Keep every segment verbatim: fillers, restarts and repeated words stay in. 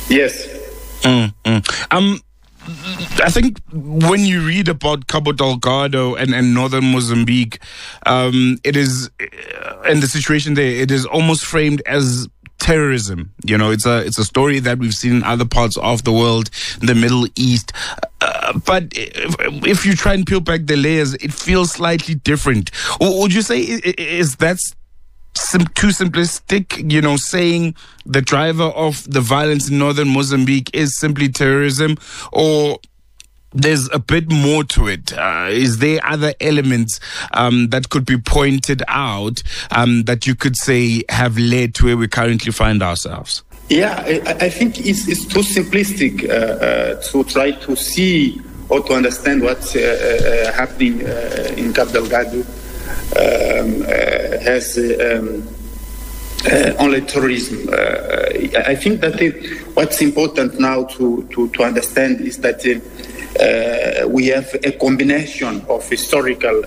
Yes. Mm-hmm. Um. I think when you read about Cabo Delgado and, and northern Mozambique, um, it is, and the situation there, it is almost framed as terrorism. You know, it's a it's a story that we've seen in other parts of the world, the Middle East. Uh, but if, if you try and peel back the layers, it feels slightly different. Or would you say is that Sim- too simplistic, you know, saying the driver of the violence in northern Mozambique is simply terrorism, or there's a bit more to it? Uh, is there other elements um, that could be pointed out um, that you could say have led to where we currently find ourselves? Yeah, I, I think it's, it's too simplistic uh, uh, to try to see or to understand what's uh, uh, happening uh, in Cabo Delgado. Um, uh, has um, uh, only tourism. Uh, I think that uh, what's important now to, to, to understand is that uh, uh, we have a combination of historical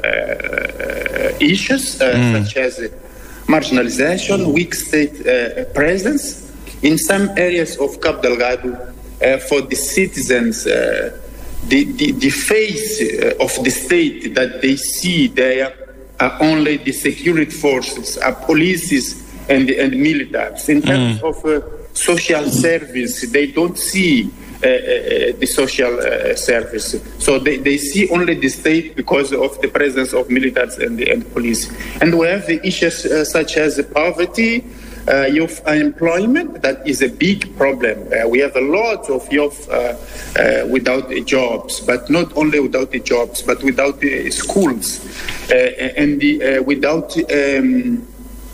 uh, issues uh, mm. such as marginalization, weak state uh, presence. In some areas of Cabo Delgado, uh, for the citizens, uh, the, the, the face of the state that they see there are only the security forces, are polices and, and militaries. In terms mm. of uh, social service, they don't see uh, uh, the social uh, service. So they, they see only the state because of the presence of militaries and, and police. And we have the issues uh, such as poverty, uh, youth unemployment. That is a big problem. Uh, we have a lot of youth uh, uh, without jobs, but not only without the jobs, but without the schools. Uh, and the, uh, without um,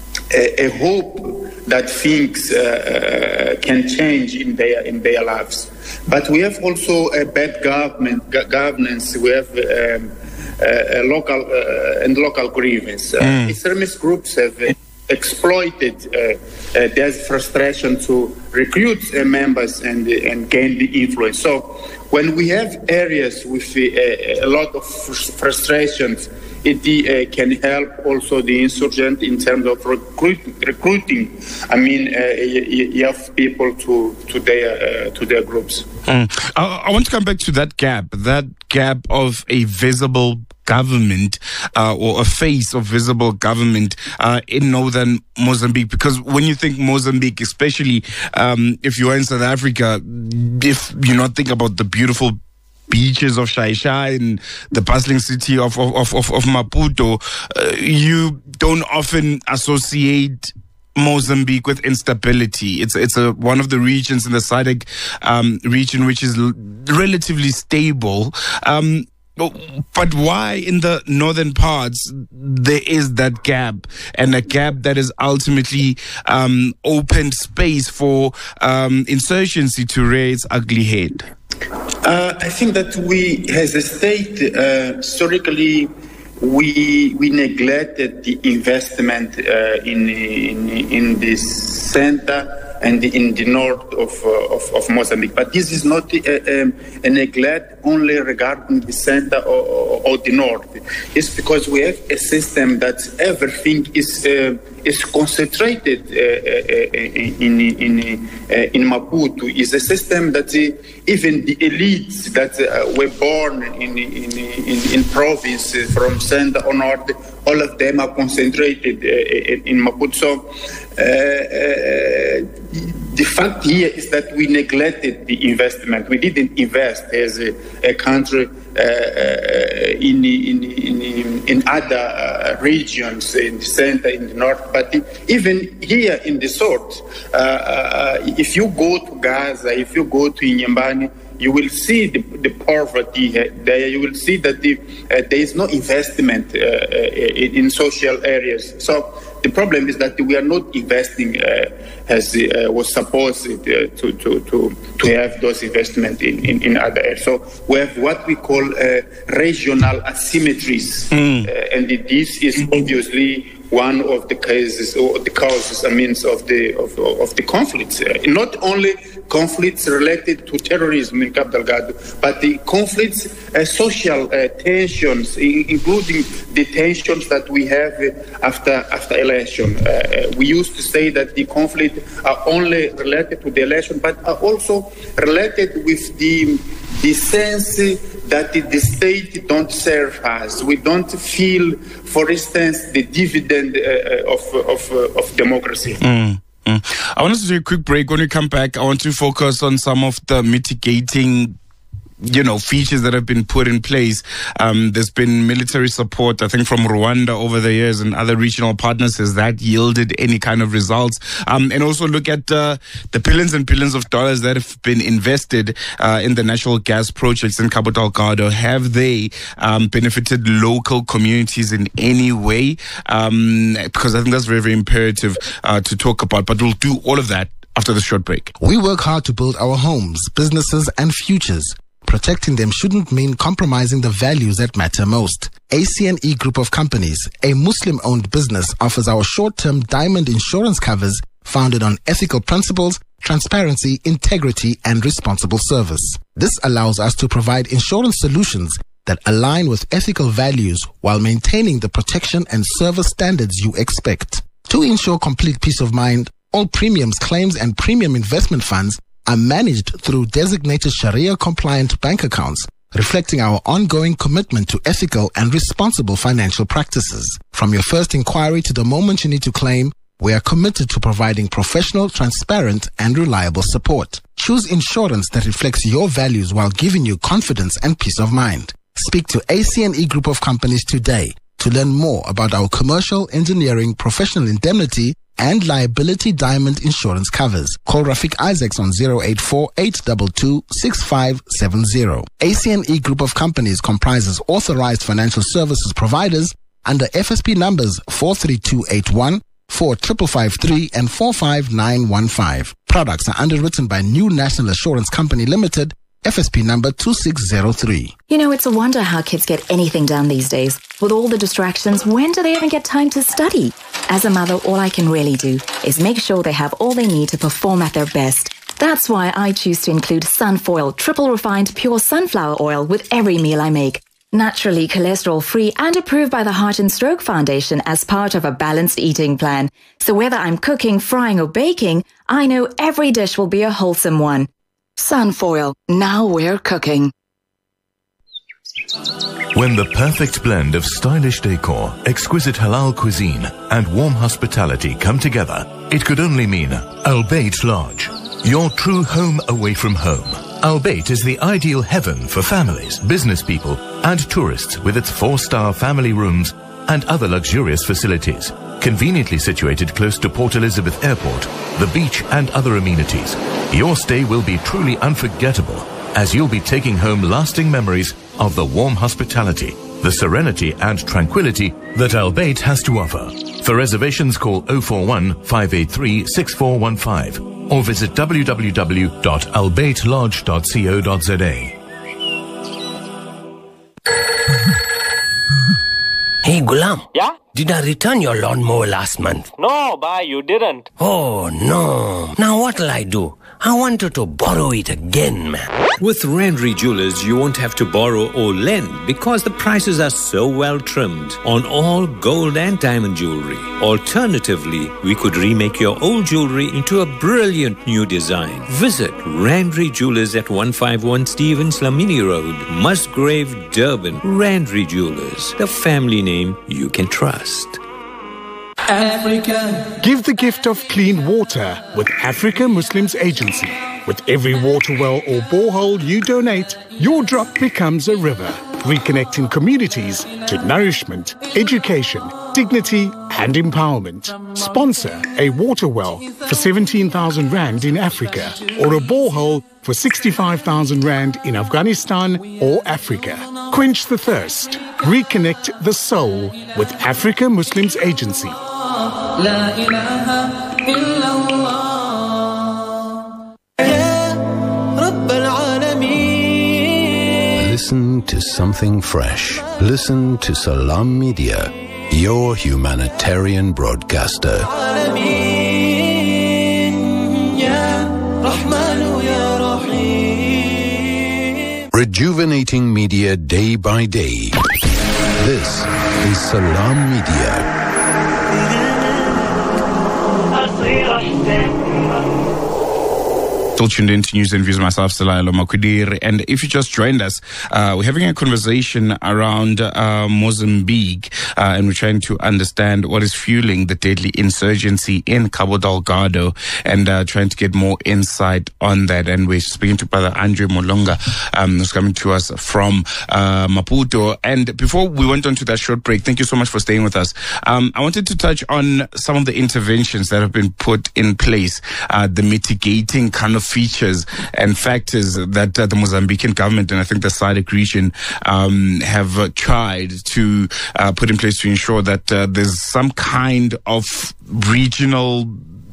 a, a hope that things uh, uh, can change in their in their lives. But we have also a bad government g- governance. We have um, a, a local uh, and local grievance. Uh, mm. Extremist groups have uh, exploited uh, uh, their frustration to recruit uh, members and uh, and gain the influence. So when we have areas with uh, a lot of frustrations, it uh, can help also the insurgent in terms of recruit, recruiting. I mean, uh, you have people to to their uh, to their groups. Mm. I, I want to come back to that gap, that gap of a visible government uh, or a face of visible government uh, in northern Mozambique. Because when you think Mozambique, especially um, if you are in South Africa, if you not think about the beautiful beaches of Xai-Xai and the bustling city of of of, of Maputo, uh, you don't often associate Mozambique with instability. It's it's a one of the regions in the S A D C um, region which is l- relatively stable. Um, But why in the northern parts there is that gap, and a gap that has ultimately um, opened space for um, insurgency to rear its ugly head? Uh, I think that we, as a state, uh, historically, we we neglected the investment uh, in, in in this center and in the north of, uh, of, of Mozambique. But this is not a, a, a neglect only regarding the center or, or, or the north. It's because we have a system that everything is uh, is concentrated uh, in in uh, in Maputo. It's a system that uh, even the elites that uh, were born in in, in, in province uh, from center or north, all of them are concentrated uh, in Maputo. So, uh, uh, the fact here is that we neglected the investment. We didn't invest as a, a country uh, in, in, in, in other uh, regions, in the center, in the north. But even here in the south, uh, uh, if you go to Gaza, if you go to Inyambani, you will see the, the poverty there. You will see that the, uh, there is no investment uh, in, in social areas. So the problem is that we are not investing uh, as uh, was supposed uh, to, to, to, to have those investments in, in, in other areas. So we have what we call uh, regional asymmetries. Mm. Uh, and this is obviously one of the cases or the causes, I mean, of the of, of the conflicts. Uh, not only conflicts related to terrorism in Cabo Delgado, but the conflicts, uh, social uh, tensions, in, including the tensions that we have after after election. Uh, we used to say that the conflict are only related to the election, but are also related with the the sense that the state don't serve us. We don't feel, for instance, the dividend uh, of, of, uh, of democracy. Mm, mm. I want us to do a quick break. When we come back, I want to focus on some of the mitigating you know, features that have been put in place. Um, there's been military support, I think, from Rwanda over the years and other regional partners. Has that yielded any kind of results? Um, and also look at uh, the billions and billions of dollars that have been invested uh, in the natural gas projects in Cabo Delgado. Have they um, benefited local communities in any way? Um, because I think that's very, very imperative uh, to talk about. But we'll do all of that after the short break. We work hard to build our homes, businesses, and futures. Protecting them shouldn't mean compromising the values that matter most. A C N E Group of Companies, a Muslim-owned business, offers our short-term diamond insurance covers founded on ethical principles, transparency, integrity, and responsible service. This allows us to provide insurance solutions that align with ethical values while maintaining the protection and service standards you expect. To ensure complete peace of mind, all premiums, claims, and premium investment funds are managed through designated Sharia-compliant bank accounts, reflecting our ongoing commitment to ethical and responsible financial practices. From your first inquiry to the moment you need to claim, we are committed to providing professional, transparent, and reliable support. Choose insurance that reflects your values while giving you confidence and peace of mind. Speak to A C N E Group of Companies today to learn more about our commercial, engineering, professional indemnity, and liability diamond insurance covers. Call Rafik Isaacs on zero eight four, eight two two, six five seven zero. A C N E Group of Companies comprises authorized financial services providers under F S P numbers four three two eight one, four five five five three, and four five nine one five. Products are underwritten by New National Assurance Company Limited, F S P number two six zero three. You know, it's a wonder how kids get anything done these days. With all the distractions, when do they even get time to study? As a mother, all I can really do is make sure they have all they need to perform at their best. That's why I choose to include Sunfoil triple refined pure sunflower oil with every meal I make. Naturally cholesterol-free and approved by the Heart and Stroke Foundation as part of a balanced eating plan. So whether I'm cooking, frying, or baking, I know every dish will be a wholesome one. Sunfoil. Now we're cooking. When the perfect blend of stylish decor, exquisite halal cuisine, and warm hospitality come together, it could only mean Al Bayt Lodge, your true home away from home. Al Bayt is the ideal heaven for families, business people, and tourists with its four-star family rooms and other luxurious facilities. Conveniently situated close to Port Elizabeth Airport, the beach, and other amenities, your stay will be truly unforgettable, as you'll be taking home lasting memories of the warm hospitality, the serenity and tranquility that Al Bayt has to offer. For reservations, call zero four one, five eight three, six four one five or visit w w w dot al bayt lodge dot co dot z a. Hey, Gulam. Yeah? Did I return your lawnmower last month? No, bye, you didn't. Oh, no. Now what'll I do? I wanted to borrow it again, man. With Randry Jewelers, you won't have to borrow or lend because the prices are so well trimmed on all gold and diamond jewelry. Alternatively, we could remake your old jewelry into a brilliant new design. Visit Randry Jewelers at one fifty-one Stevens Lamini Road, Musgrave, Durban. Randry Jewelers, the family name you can trust. Africa. Give the gift of clean water with Africa Muslims Agency. With every water well or borehole you donate, your drop becomes a river, reconnecting communities to nourishment, education, dignity and empowerment. Sponsor a water well for seventeen thousand rand in Africa or a borehole for sixty-five thousand rand in Afghanistan or Africa. Quench the thirst. Reconnect the soul with Africa Muslims Agency. La ilaha illallah. Listen to something fresh. Listen to Salam Media. your humanitarian broadcaster. Rejuvenating media day by day. This is Salam Media. Still tuned in to News and Views, myself, Salayalo Makudir. And if you just joined us, uh, we're having a conversation around uh, Mozambique, uh, and we're trying to understand what is fueling the deadly insurgency in Cabo Delgado, and uh, trying to get more insight on that. And we're speaking to Brother Andre Molonga, um, who's coming to us from uh, Maputo. And before we went on to that short break, thank you so much for staying with us. Um, I wanted to touch on some of the interventions that have been put in place, uh, the mitigating kind of features and factors that uh, the Mozambican government and I think the S A D C region um, have uh, tried to uh, put in place to ensure that uh, there's some kind of regional,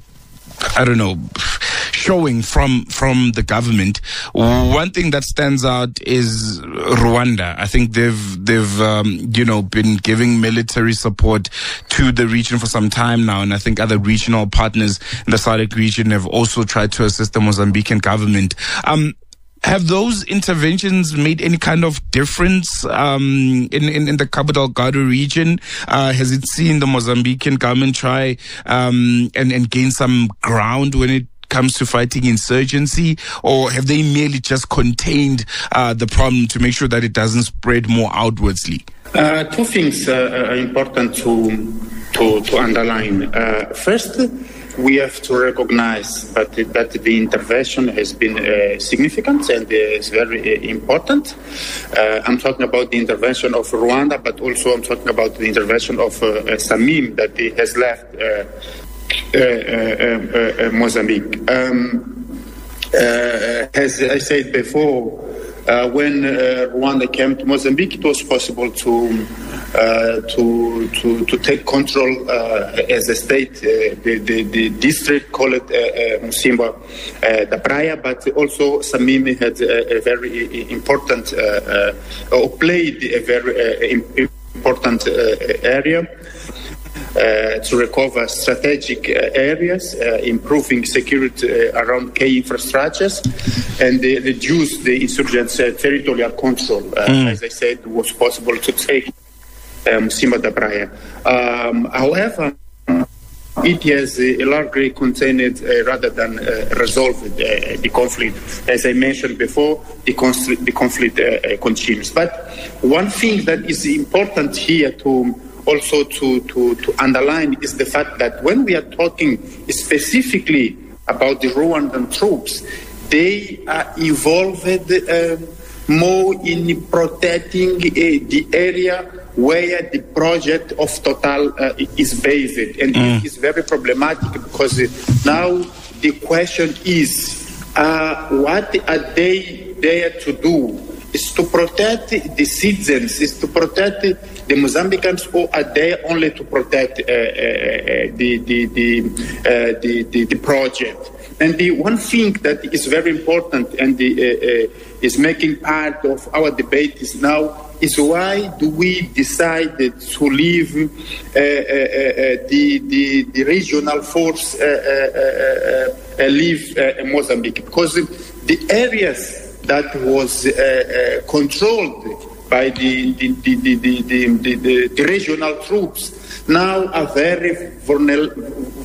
I don't know, showing from from the government. One thing that stands out is Rwanda. I think they've they've um, you know been giving military support to the region for some time now, and I think other regional partners in the S A D C region have also tried to assist the Mozambican government. Um, Have those interventions made any kind of difference um, in, in, in the Cabo Delgado region? Uh, has it seen the Mozambican government try um, and, and gain some ground when it comes to fighting insurgency, or have they merely just contained uh, the problem to make sure that it doesn't spread more outwardsly? Uh, two things uh, are important to to, to underline. Uh, first, we have to recognize that, that the intervention has been uh, significant and is very uh, important. Uh, I'm talking about the intervention of Rwanda, but also I'm talking about the intervention of uh, uh, Samim that he has left uh, uh, uh, uh, uh, Mozambique. Um, uh, as I said before, uh, when uh, Rwanda came to Mozambique, it was possible to Uh, to, to to take control uh, as a state, uh, the, the, the district, call it uh, uh, Musimba uh, da Praia, but also Samimi had a, a very important, uh, uh, or played a very uh, important uh, area uh, to recover strategic uh, areas, uh, improving security uh, around key infrastructures, and uh, reduce the insurgents' uh, territorial control. Uh, mm. As I said, it was possible to take Um, Simba da Praia. Um, however, it has uh, largely contained uh, rather than uh, resolved uh, the conflict. As I mentioned before, the, conflict, the conflict uh, uh, continues. But one thing that is important here to also to, to, to underline is the fact that when we are talking specifically about the Rwandan troops, they are involved uh, more in protecting uh, the area where the project of Total uh, is based. And mm. it is very problematic because uh, now the question is, uh, what are they there to do? Is to protect the citizens, is to protect the Mozambicans, or are they only to protect uh, uh, the, the, the, uh, the, the, the project? And the one thing that is very important and the, uh, uh, is making part of our debate is now is why do we decide to leave uh, uh, uh, the, the, the regional force uh, uh, uh, uh, leave uh, Mozambique? Because the areas that was uh, uh, controlled by the, the, the, the, the, the, the, the regional troops now are very vulnerable,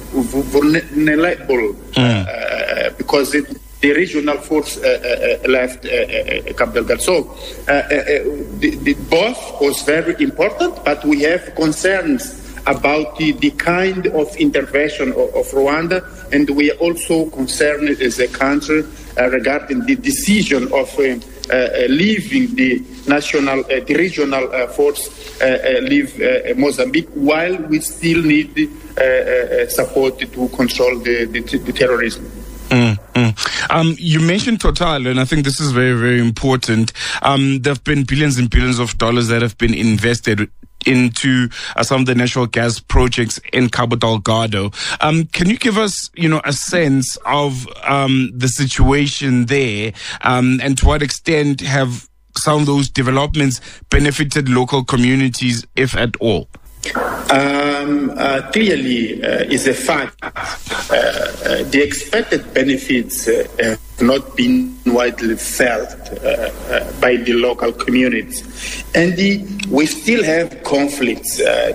vulnerable mm. uh, because it, the regional force uh, uh, left uh, uh, Cabo Delgado. So uh, uh, the, the both was very important, but we have concerns about the, the kind of intervention of, of Rwanda, and we are also concerned as a country uh, regarding the decision of uh, uh, leaving the national, uh, the regional uh, force uh, uh, leave uh, Mozambique, while we still need uh, uh, support to control the, the, the terrorism. Mm, mm. Um, you mentioned Total, and I think this is very, very important. Um, there have been billions and billions of dollars that have been invested into uh, some of the natural gas projects in Cabo Delgado. Um, can you give us, you know, a sense of um, the situation there, um, and to what extent have some of those developments benefited local communities, if at all? Um, uh, clearly uh, is a fact. Uh, uh, the expected benefits uh, have not been widely felt uh, uh, by the local communities. And the, we still have conflicts. Uh,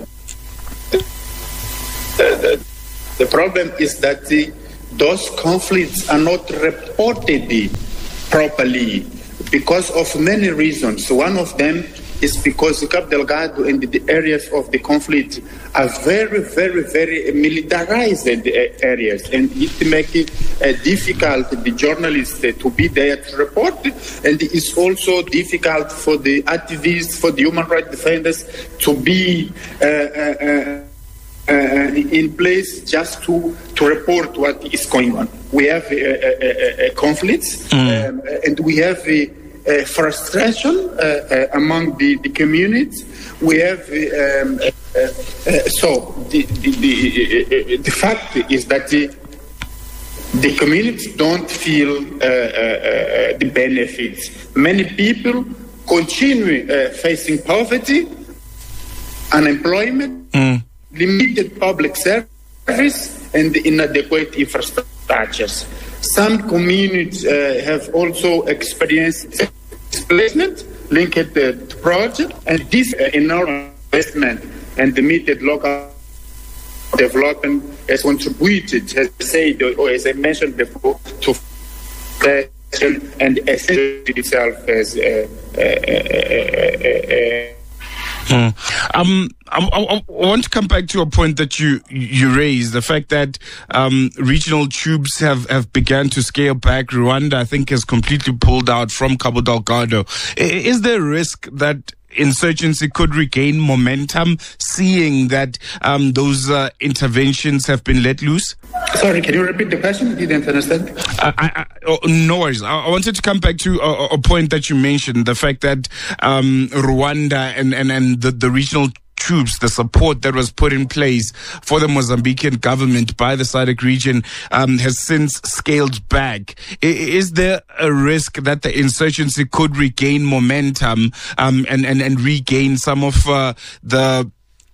the, the problem is that the, those conflicts are not reported properly because of many reasons. One of them is because Cabo Delgado and the areas of the conflict are very, very, very militarized areas, and it makes it uh, difficult for the journalists uh, to be there to report, and it's also difficult for the activists, for the human rights defenders to be uh, uh, uh, in place just to, to report what is going on. We have uh, uh, uh, conflicts, mm. um, and we have uh, Uh, frustration uh, uh, among the, the communities. We have um, uh, uh, so the the, the, uh, the fact is that the, the communities don't feel uh, uh, uh, the benefits. Many people continue uh, facing poverty, unemployment, mm. limited public service, and inadequate infrastructures. Some communities uh, have also experienced displacement linked to the project, and this uh, enormous investment and limited local development has contributed, as I said, or as I mentioned before, to and essentially itself as a, a, a, a, a Hmm. Um, I, I, I want to come back to a point that you you raised, the fact that um, regional tubes have, have begun to scale back. Rwanda, I think, has completely pulled out from Cabo Delgado. Is there a risk that insurgency could regain momentum, seeing that um, those uh, interventions have been let loose? Sorry, can you repeat the question? I didn't understand. I, I, oh, no worries. I, I wanted to come back to a, a point that you mentioned, the fact that um, Rwanda and, and, and the, the regional troops, the support that was put in place for the Mozambican government by the S A D C region um, has since scaled back. I, is there a risk that the insurgency could regain momentum um, and, and, and regain some of uh, the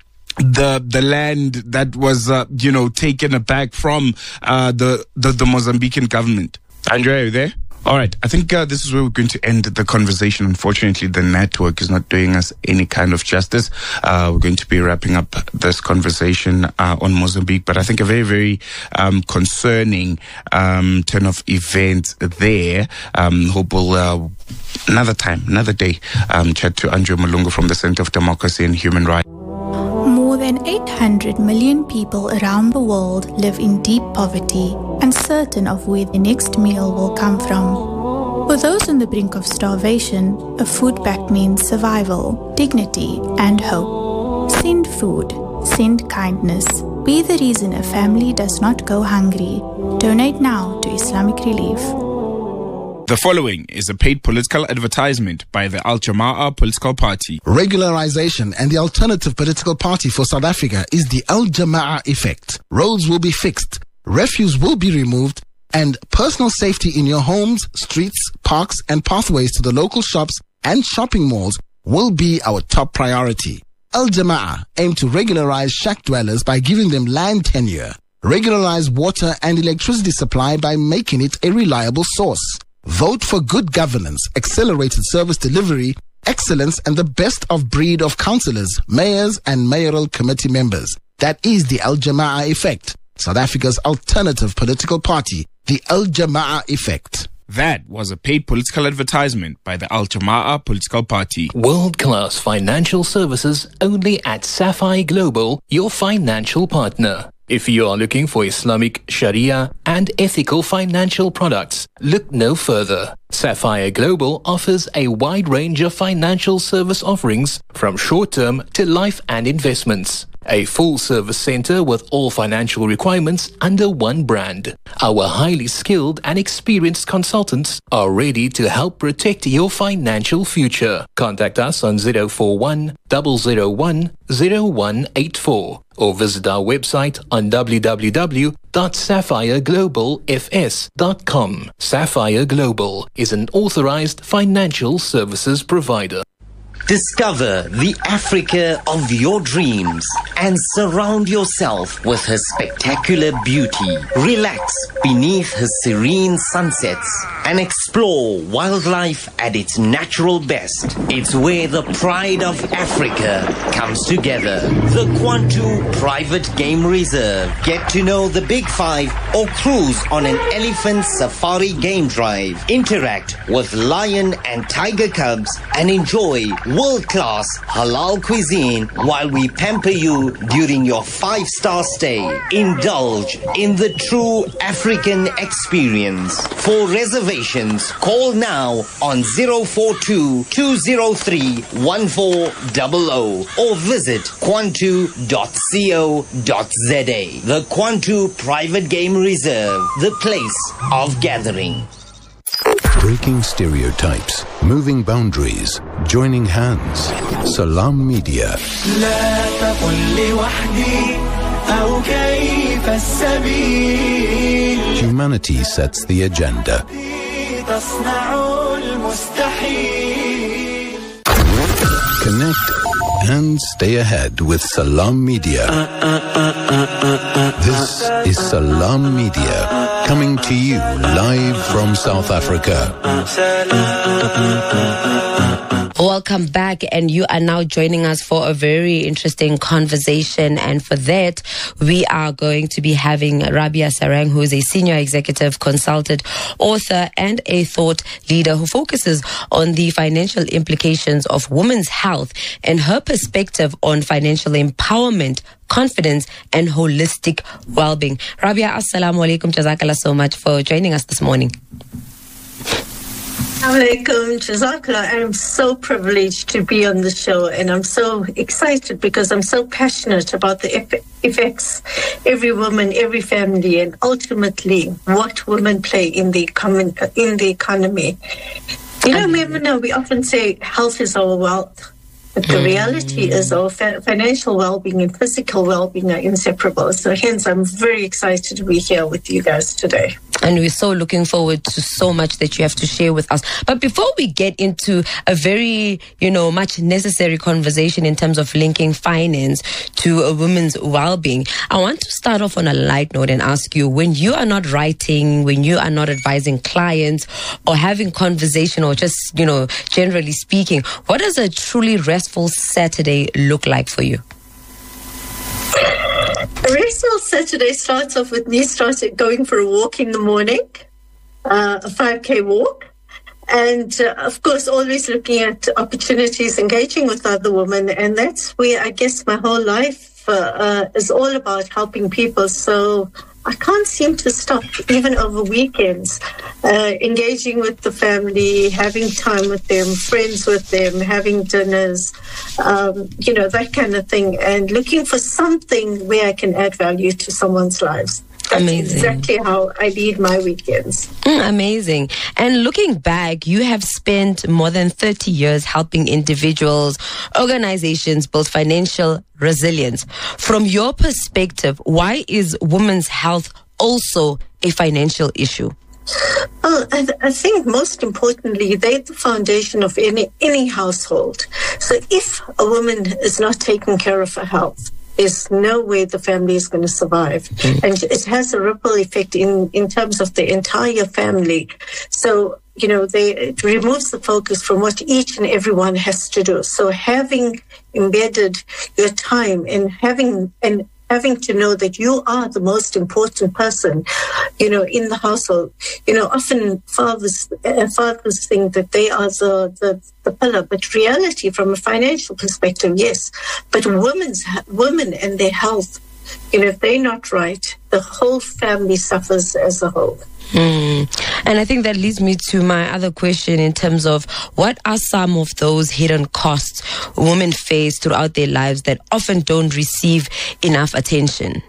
the the land that was uh, you know taken back from uh, the, the the Mozambican government? Andrea, are you there? All right, I think uh, this is where we're going to end the conversation. Unfortunately, the network is not doing us any kind of justice. Uh, we're going to be wrapping up this conversation uh, on Mozambique, but I think a very, very um, concerning um, turn of events there. Um, hope we'll uh, another time, another day, um, chat to Andrea Malunga from the Center of Democracy and Human Rights. More than eight hundred million people around the world live in deep poverty, uncertain of where the next meal will come from. For those on the brink of starvation, a food pact means survival, dignity, and hope. Send food, send kindness. Be the reason a family does not go hungry. Donate now to Islamic Relief. The following is a paid political advertisement by the Al Jama'ah political party. Regularization and the alternative political party for South Africa is the Al Jama'ah effect. Roads will be fixed, refuse will be removed, and personal safety in your homes, streets, parks, and pathways to the local shops and shopping malls will be our top priority. Al Jama'ah aim to regularize shack dwellers by giving them land tenure, regularize water and electricity supply by making it a reliable source. Vote for good governance, accelerated service delivery, excellence, and the best of breed of councillors, mayors, and mayoral committee members. That is the Al Jama'ah effect. South Africa's alternative political party, the Al Jama'ah effect. That was a paid political advertisement by the Al Jama'ah political party. World-class financial services only at Sapphire Global, your financial partner. If you are looking for Islamic, Sharia, and ethical financial products, look no further. Sapphire Global offers a wide range of financial service offerings from short-term to life and investments. A full-service center with all financial requirements under one brand. Our highly skilled and experienced consultants are ready to help protect your financial future. Contact us on zero four one, zero zero one, zero one eight four or visit our website on w w w dot sapphire global f s dot com. Sapphire Global is an authorized financial services provider. Discover the Africa of your dreams and surround yourself with her spectacular beauty. Relax beneath her serene sunsets and explore wildlife at its natural best. It's where the pride of Africa comes together. The Kwantu Private Game Reserve. Get to know the Big Five or cruise on an elephant safari game drive. Interact with lion and tiger cubs and enjoy world-class halal cuisine while we pamper you during your five-star stay. Indulge in the true African experience. For reservations, call now on zero four two, two zero three, one four zero zero or visit kwantu dot co dot za. The Kwantu Private Game Reserve, the place of gathering. Breaking stereotypes, moving boundaries, joining hands. Salam Media. Humanity sets the agenda. Connect and stay ahead with Salam Media. This is Salam Media, coming to you live from South Africa. Welcome back, and you are now joining us for a very interesting conversation. And for that, we are going to be having Rabia Sarang, who is a senior executive consultant, author, and a thought leader who focuses on the financial implications of women's health and her perspective on financial empowerment, confidence, and holistic well-being. Rabia, assalamu alaikum. Jazakallah so much for joining us this morning. Alaikum, Jazakallah. I'm so privileged to be on the show, and I'm so excited because I'm so passionate about the effects every woman, every family, and ultimately what women play in the common, in the economy. You know, Memona, we often say health is our wealth. But the reality is our fa- financial well-being and physical well-being are inseparable. So hence, I'm very excited to be here with you guys today. And we're so looking forward to so much that you have to share with us. But before we get into a very, you know, much necessary conversation in terms of linking finance to a woman's well-being, I want to start off on a light note and ask you, when you are not writing, when you are not advising clients or having conversation or just, you know, generally speaking, what does a truly restful Saturday look like for you? A restful Saturday starts off with me starting going for a walk in the morning, uh, a five K walk. And, uh, of course, always looking at opportunities, engaging with other women. And that's where I guess my whole life uh, uh, is all about helping people. So I can't seem to stop, even over weekends, uh, engaging with the family, having time with them, friends with them, having dinners, um, you know, that kind of thing, and looking for something where I can add value to someone's lives. That's amazing. Exactly how I lead my weekends. Mm, amazing. And looking back, you have spent more than thirty years helping individuals, organizations build financial resilience. From your perspective, why is women's health also a financial issue? Well, I, th- I think most importantly, they're the foundation of any, any household. So if a woman is not taking care of her health, there's no way the family is going to survive. Mm. And it has a ripple effect in, in terms of the entire family. So, you know, they, it removes the focus from what each and everyone has to do. So having embedded your time and having and having to know that you are the most important person, you know, in the household. You know, often fathers uh, fathers think that they are the, the, the pillar, but reality from a financial perspective, yes. But women's women and their health, you know, if they're not right, the whole family suffers as a whole. Mm. And I think that leads me to my other question in terms of what are some of those hidden costs women face throughout their lives that often don't receive enough attention?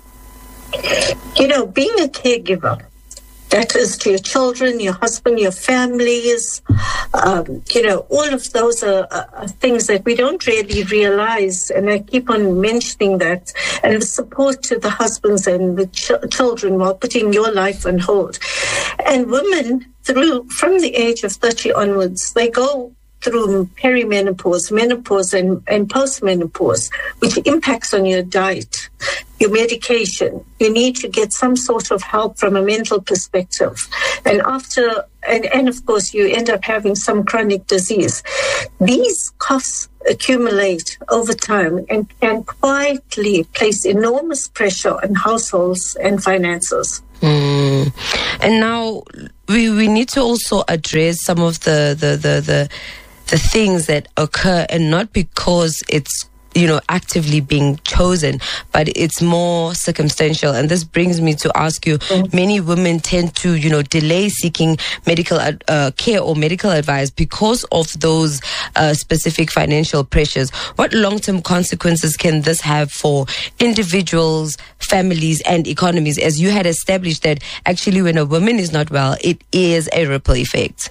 You know, being a caregiver, that is to your children, your husband, your families, um, you know, all of those are, are things that we don't really realize. And I keep on mentioning that. And the support to the husbands and the ch- children while putting your life on hold. And women, through from the age of thirty onwards, they go through perimenopause, menopause, and, and postmenopause, which impacts on your diet, your medication. You need to get some sort of help from a mental perspective. And after, and, and of course, you end up having some chronic disease. These costs accumulate over time and can quietly place enormous pressure on households and finances. Mm. And now we, we need to also address some of the, the, the, the, the things that occur, and not because it's, you know, actively being chosen, but it's more circumstantial. And this brings me to ask you, mm. many women tend to, you know, delay seeking medical uh, care or medical advice because of those uh, specific financial pressures. What long-term consequences can this have for individuals, families, and economies? As you had established that actually when a woman is not well, it is a ripple effect.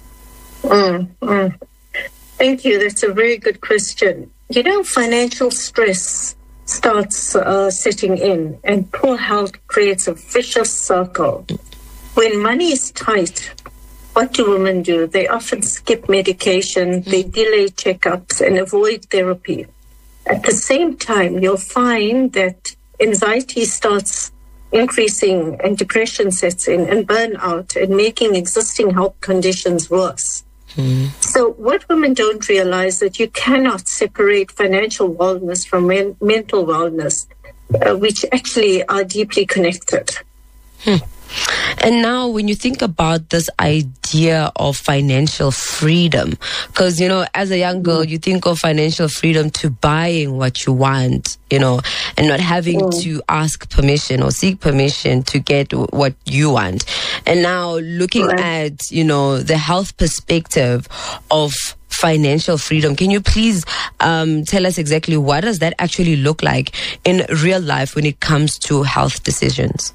Mm, mm. Thank you. That's a very good question. You know, financial stress starts uh, setting in, and poor health creates a vicious circle. When money is tight, what do women do? They often skip medication, they delay checkups, and avoid therapy. At the same time, you'll find that anxiety starts increasing, and depression sets in, and burnout, and making existing health conditions worse. Mm. So what women don't realize that you cannot separate financial wellness from men- mental wellness, uh, which actually are deeply connected. Hmm. And now when you think about this idea of financial freedom, because, you know, as a young girl, you think of financial freedom to buying what you want, you know, and not having mm. to ask permission or seek permission to get w- what you want. And now looking right. at, you know, the health perspective of financial freedom, can you please um, tell us exactly what does that actually look like in real life when it comes to health decisions?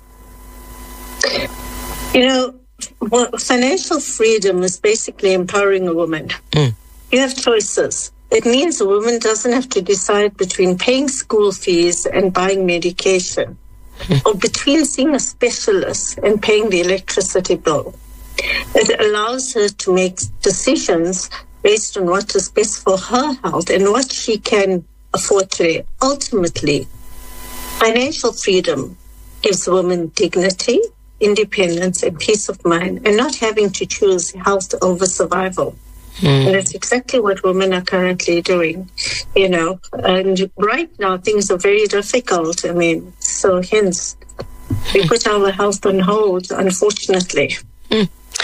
You know, well, financial freedom is basically empowering a woman. Mm. You have choices. It means a woman doesn't have to decide between paying school fees and buying medication, mm. or between seeing a specialist and paying the electricity bill. It allows her to make decisions based on what is best for her health and what she can afford to. Ultimately, financial freedom gives a woman dignity, independence, and peace of mind, and not having to choose health over survival. Mm. And that's exactly what women are currently doing, you know. And right now, things are very difficult. I mean, so hence, we put our health on hold, unfortunately. Mm.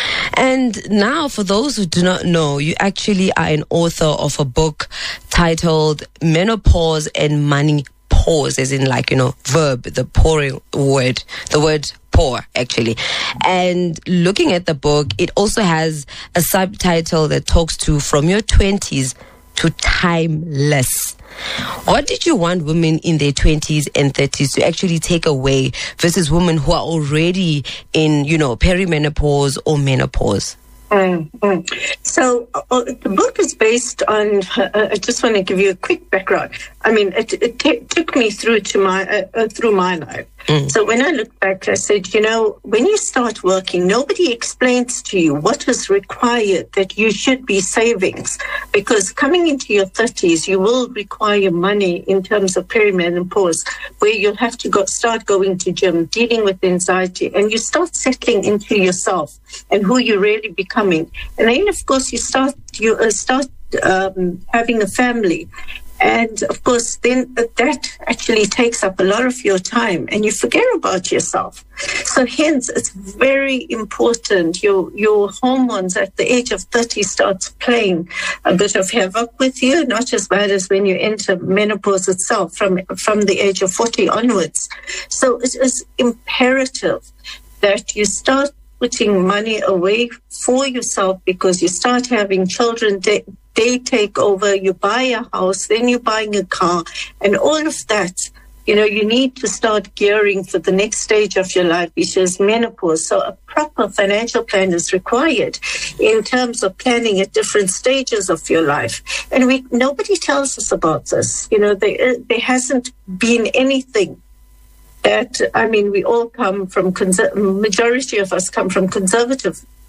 And now, for those who do not know, you actually are an author of a book titled Menopause and Money Pause, as in, like, you know, verb, the pouring word, the word pour, actually. And looking at the book, it also has a subtitle that talks to From Your twenties to Timeless. What did you want women in their twenties and thirties to actually take away versus women who are already in, you know, perimenopause or menopause? Mm-hmm. So uh, the book is based on, uh, I just want to give you a quick background. I mean, it, it t- took me through to my uh, uh, through my life. Mm. So when I look back, I said, you know, when you start working, nobody explains to you what is required that you should be savings, because coming into your thirties, you will require money in terms of perimenopause, where you'll have to go start going to gym, dealing with anxiety, and you start settling into yourself and who you're really becoming. And then, of course, you start you uh, start um, having a family. And, of course, then that actually takes up a lot of your time and you forget about yourself. So, hence, it's very important. Your your hormones at the age of thirty starts playing a bit of havoc with you, not as bad as when you enter menopause itself from, from the age of forty onwards. So, it is imperative that you start putting money away for yourself, because you start having children. They, they take over, you buy a house, then you're buying a car, and all of that. You know, you need to start gearing for the next stage of your life, which is menopause. So a proper financial plan is required in terms of planning at different stages of your life. And we nobody tells us about this. You know, there, there hasn't been anything that, I mean, we all come from, conser- majority of us come from conservative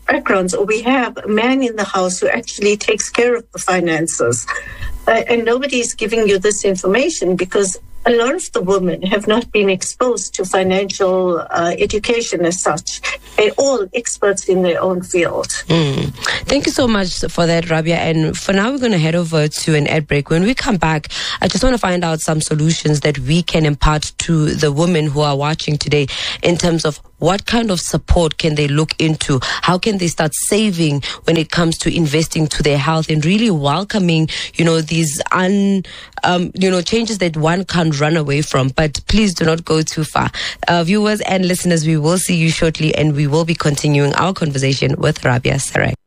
backgrounds, or we have a man in the house who actually takes care of the finances. Uh, and nobody's giving you this information because a lot of the women have not been exposed to financial uh, education as such. They're all experts in their own field. Mm. Thank you so much for that, Rabia. And for now, we're going to head over to an ad break. When we come back, I just want to find out some solutions that we can impart to the women who are watching today in terms of what kind of support can they look into? How can they start saving when it comes to investing to their health and really welcoming, you know, these un, um, you know, changes that one can't run away from. But please do not go too far. Uh, viewers and listeners, we will see you shortly and we will be continuing our conversation with Rabia Sarang.